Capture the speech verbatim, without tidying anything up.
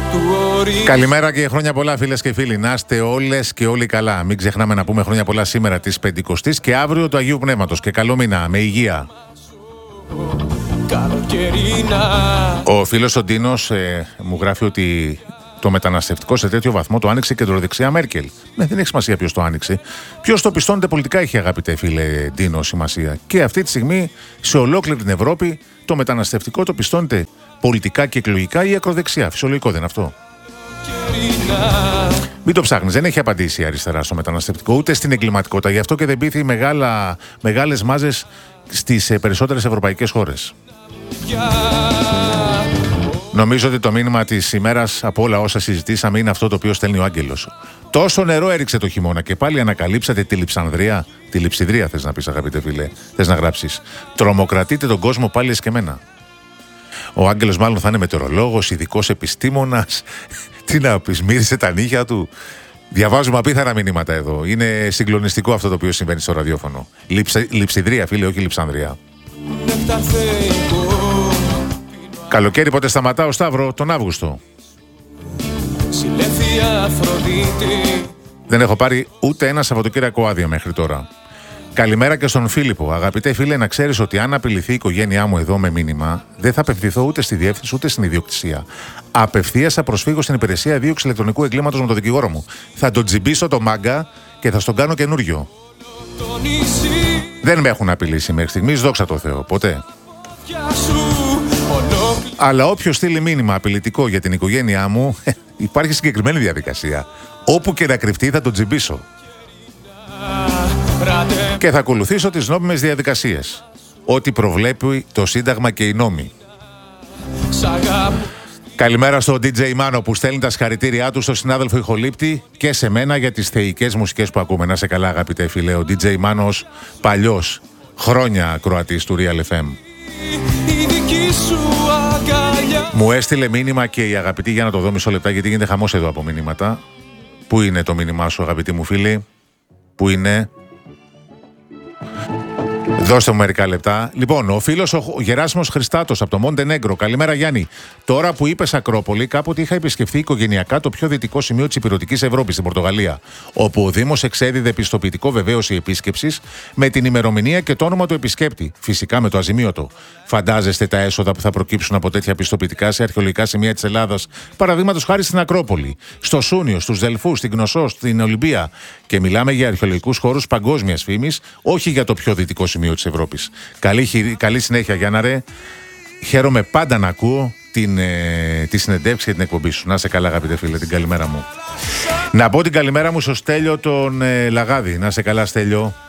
Καλημέρα και χρόνια πολλά, φίλες και φίλοι. Να είστε όλες και όλοι καλά. Μην ξεχνάμε να πούμε χρόνια πολλά σήμερα της Πεντηκοστής και αύριο του Αγίου Πνεύματος. Και καλό μήνα, με υγεία. Ο φίλος ο Ντίνος ε, μου γράφει ότι το μεταναστευτικό σε τέτοιο βαθμό το άνοιξε η κεντροδεξιά Μέρκελ. Ναι, δεν έχει σημασία ποιος το άνοιξε. Ποιος το πιστώνεται πολιτικά έχει, αγαπητέ φίλε Ντίνο, σημασία. Και αυτή τη στιγμή σε ολόκληρη την Ευρώπη το μεταναστευτικό το πιστώνεται πολιτικά και εκλογικά η ακροδεξιά. Φυσιολογικό δεν είναι αυτό? Μην το ψάχνεις, δεν έχει απαντήσει η αριστερά στο μεταναστευτικό ούτε στην εγκληματικότητα. Γι' αυτό και δεν πείθει μεγάλα, μεγάλες μάζες στις περισσότερες ευρωπαϊκές χώρες. Νομίζω ότι το μήνυμα της ημέρας από όλα όσα συζητήσαμε είναι αυτό το οποίο στέλνει ο Άγγελος. Τόσο νερό έριξε το χειμώνα και πάλι ανακαλύψατε τη Λειψανδρία. Τη Λειψιδρία θες να πεις, αγαπητέ φίλε, θες να γράψεις. Τρομοκρατείτε τον κόσμο πάλι εσκεμμένα. Ο Άγγελος μάλλον θα είναι μετεωρολόγος, ειδικός επιστήμονας. Τι να πεις, μύρισε τα νύχια του. Διαβάζουμε απίθανα μηνύματα εδώ. Είναι συγκλονιστικό αυτό το οποίο συμβαίνει στο ραδιόφωνο. Λειψε, Λειψιδρία, φίλε, όχι Λειψανδρία. Καλοκαίρι πότε σταματάω, Σταύρο? Τον Αύγουστο. Δεν έχω πάρει ούτε ένα Σαββατοκύριακο άδεια μέχρι τώρα. Καλημέρα και στον Φίλιππο. Αγαπητέ φίλε, να ξέρεις ότι αν απειληθεί η οικογένειά μου εδώ με μήνυμα, δεν θα απευθυνθώ ούτε στη διεύθυνση ούτε στην ιδιοκτησία. Απευθείας θα προσφύγω στην υπηρεσία δίωξη ηλεκτρονικού εγκλήματος με τον δικηγόρο μου. Θα τον τζιμπήσω το μάγκα και θα στον κάνω καινούριο. Δεν με έχουν απειλήσει μέχρι στιγμής, δόξα τω Θεώ, ποτέ. Αλλά όποιος στείλει μήνυμα απειλητικό για την οικογένειά μου, υπάρχει συγκεκριμένη διαδικασία. Όπου και να κρυφτεί θα τον τζιμπήσω. Και θα ακολουθήσω τις νόμιμες διαδικασίες. Ό,τι προβλέπει το Σύνταγμα και οι νόμοι. Καλημέρα στο ντι τζέι Μάνο που στέλνει τα συγχαρητήριά του στο συνάδελφο ηχολήπτη και σε μένα για τις θεϊκές μουσικές που ακούμε. Να σε καλά, αγαπητέ φίλε. Ο ντι τζέι Μάνος, παλιός, χρόνια ακροατής του Real εφ εμ. Μου έστειλε μήνυμα και η αγαπητή, για να το δω μισό λεπτά γιατί γίνεται χαμός εδώ από μηνύματα. Πού είναι το μήνυμά σου, αγαπητή μου φίλη? Πού είναι? Δώστε μου μερικά λεπτά. Λοιπόν, ο φίλος ο Γεράσιμος Χριστάτος από το Μοντενέγκρο. Καλημέρα, Γιάννη. Τώρα που είπες Ακρόπολη, κάποτε είχα επισκεφθεί οικογενειακά το πιο δυτικό σημείο της Ηπειρωτικής Ευρώπης, στην Πορτογαλία. Όπου ο Δήμος εξέδιδε πιστοποιητικό βεβαίωση επίσκεψης με την ημερομηνία και το όνομα του επισκέπτη. Φυσικά με το αζημίωτο. Φαντάζεστε τα έσοδα που θα προκύψουν από τέτοια πιστοποιητικά σε αρχαιολογικά σημεία της Ελλάδας. Παραδείγματος χάρη στην Ακρόπολη, στο Σούνιο, στους Δελφούς, στην Κνωσό, στην Ολυμπία. Και μιλάμε για αρχαιολογικούς χώρους παγκόσμιας φήμης, όχι για το πιο δυτικό σημείο της Ευρώπης. Καλή, καλή συνέχεια, Γιάννα ρε. Χαίρομαι πάντα να ακούω την, ε, τη συνεντεύξη και την εκπομπή σου. Να είσαι καλά, αγαπητέ φίλε, την καλημέρα μου. Να πω την καλημέρα μου στο Στέλιο τον ε, Λαγάδη. Να είσαι καλά, Στέλιο.